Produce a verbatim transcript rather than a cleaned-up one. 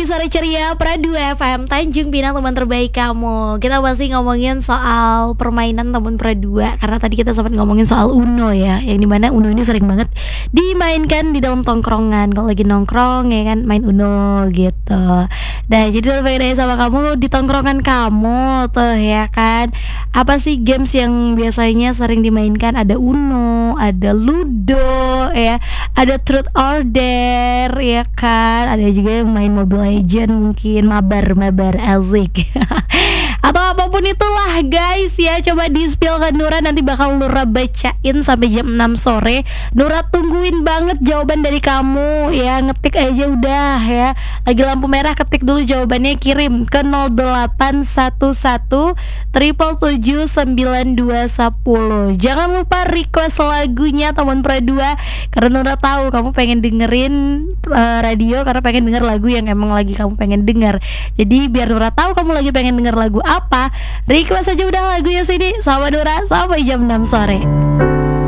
Sore Ceria Pradu F M Tanjung Pinang, teman terbaik kamu. Kita masih ngomongin soal permainan teman Pradua, karena tadi kita sempat ngomongin soal Uno ya, yang dimana Uno ini sering banget dimainkan di dalam tongkrongan. Kalau lagi nongkrong ya kan main Uno gitu. Nah jadi pengen nanya sama kamu, di tongkrongan kamu tuh ya kan, apa sih games yang biasanya sering dimainkan? Ada Uno, ada Ludo ya, ada Truth or Dare ya kan, ada juga yang main Mobile Legend, mungkin mabar mabar azik atau apapun itulah guys ya. Coba di spill ke Nura, nanti bakal Nura bacain sampai jam enam sore. Nura tungguin banget jawaban dari kamu ya, ngetik aja udah ya, lagi lampu merah ketik dulu jawabannya, kirim ke nol delapan satu satu tujuh tujuh tujuh sembilan dua satu nol. Jangan lupa request lagunya teman Pradua, karena Nura tahu kamu pengen dengerin uh, radio karena pengen denger lagu yang emang lagi kamu pengen denger. Jadi biar Nura tahu kamu lagi pengen denger lagu apa, request aja udah lagunya sini sama Nura sampai jam enam sore.